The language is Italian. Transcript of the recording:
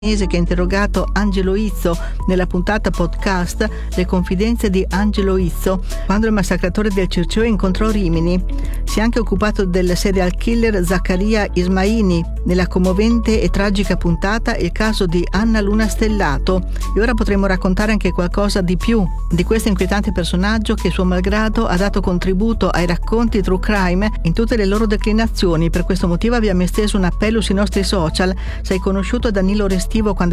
che ha interrogato Angelo Izzo nella puntata podcast Le confidenze di Angelo Izzo, quando il massacratore del Circeo incontrò Rimini. Si è anche occupato del serial killer Zaccaria Ismaini nella commovente e tragica puntata Il caso di Anna Luna Stellato, e ora potremo raccontare anche qualcosa di più di questo inquietante personaggio che, suo malgrado, ha dato contributo ai racconti true crime in tutte le loro declinazioni. Per questo motivo abbiamo esteso un appello sui nostri social. Sei conosciuto Danilo Restivo quando